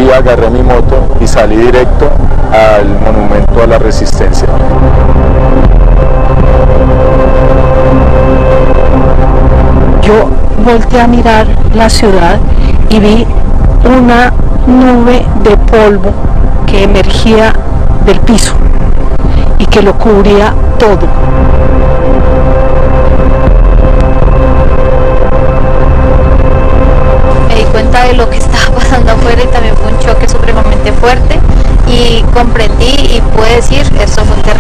día agarré mi moto y salí directo al monumento a la Resistencia. Yo volteé a mirar la ciudad y vi una nube de polvo que emergía del piso y que lo cubría todo. Me di cuenta de lo que estaba pasando afuera y también fue un choque supremamente fuerte y comprendí y pude decir, eso fue un terremoto.